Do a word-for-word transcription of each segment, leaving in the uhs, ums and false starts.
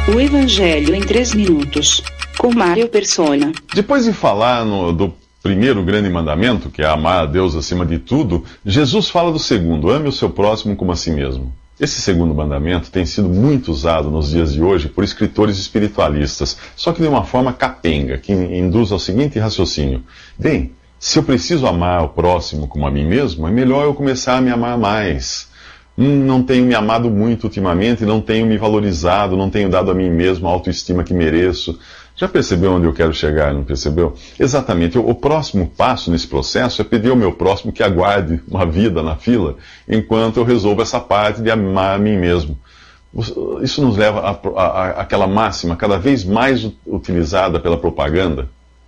O Evangelho em três minutos, com Mário Persona. Depois de falar no, do primeiro grande mandamento, que é amar a Deus acima de tudo, Jesus fala do segundo: ame o seu próximo como a si mesmo. Esse segundo mandamento tem sido muito usado nos dias de hoje por escritores espiritualistas, só que de uma forma capenga, que induz ao seguinte raciocínio: bem, se eu preciso amar o próximo como a mim mesmo, é melhor eu começar a me amar mais. Hum, não tenho me amado muito ultimamente, não tenho me valorizado, não tenho dado a mim mesmo a autoestima que mereço. Já percebeu onde eu quero chegar, não percebeu? Exatamente. O, o próximo passo nesse processo é pedir ao meu próximo que aguarde uma vida na fila, enquanto eu resolvo essa parte de amar a mim mesmo. Isso nos leva àquela máxima, cada vez mais utilizada pela propaganda: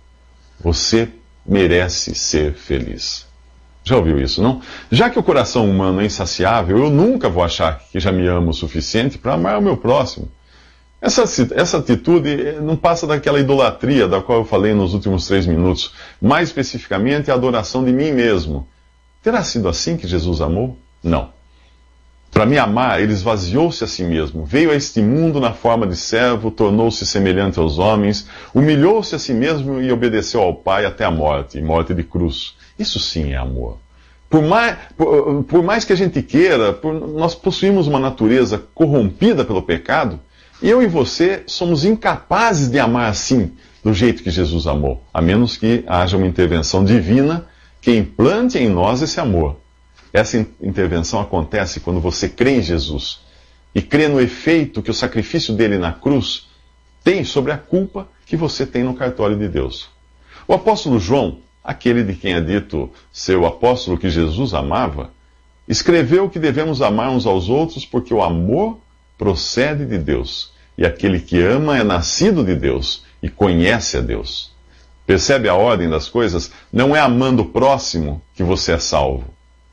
você merece ser feliz. Já ouviu isso, não? Já que o coração humano é insaciável, eu nunca vou achar que já me amo o suficiente para amar o meu próximo. Essa, essa atitude não passa daquela idolatria da qual eu falei nos últimos três minutos. Mais especificamente, a adoração de mim mesmo. Terá sido assim que Jesus amou? Não. Para me amar, ele esvaziou-se a si mesmo, veio a este mundo na forma de servo, tornou-se semelhante aos homens, humilhou-se a si mesmo e obedeceu ao Pai até a morte, morte de cruz. Isso sim é amor. Por mais, por, por mais que a gente queira, por, nós possuímos uma natureza corrompida pelo pecado, e eu e você somos incapazes de amar assim, do jeito que Jesus amou, a menos que haja uma intervenção divina que implante em nós esse amor. Essa intervenção acontece quando você crê em Jesus e crê no efeito que o sacrifício dele na cruz tem sobre a culpa que você tem no cartório de Deus. O apóstolo João, aquele de quem é dito ser o apóstolo que Jesus amava, escreveu que devemos amar uns aos outros porque o amor procede de Deus, e aquele que ama é nascido de Deus e conhece a Deus. Percebe a ordem das coisas? Não é amando o próximo que você é salvo,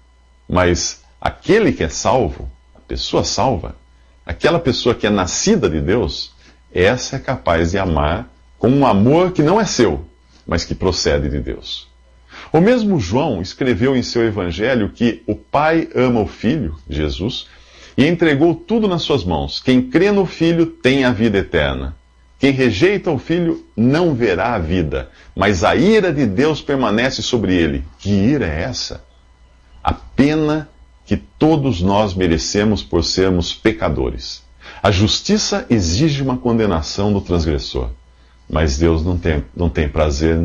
mas aquele que é salvo, a pessoa salva, aquela pessoa que é nascida de Deus, essa é capaz de amar com um amor que não é seu, mas que procede de Deus. O mesmo João escreveu em seu evangelho que o Pai ama o Filho, Jesus, e entregou tudo nas suas mãos. Quem crê no Filho tem a vida eterna. Quem rejeita o Filho não verá a vida, mas a ira de Deus permanece sobre ele. Que ira é essa? A pena que todos nós merecemos por sermos pecadores. A justiça exige uma condenação do transgressor, mas Deus não tem, não tem prazer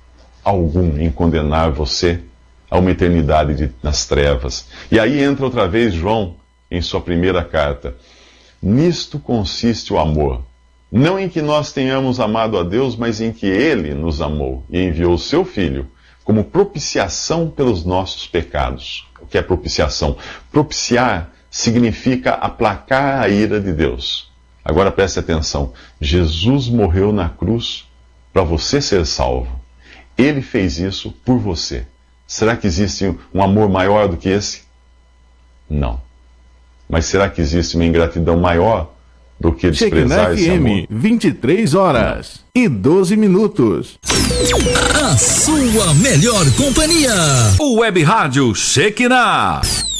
algum em condenar você a uma eternidade de, nas trevas. E aí entra outra vez João, em sua primeira carta: nisto consiste o amor, não em que nós tenhamos amado a Deus, mas em que Ele nos amou e enviou o seu Filho como propiciação pelos nossos pecados. O que é propiciação? Propiciar significa aplacar a ira de Deus. Agora preste atenção: Jesus morreu na cruz para você ser salvo. Ele fez isso por você. Será que existe um amor maior do que esse? Não. Mas será que existe uma ingratidão maior do que desprezar esse amor? vinte e três horas e doze minutos. A sua melhor companhia. O Web Rádio Shekinah.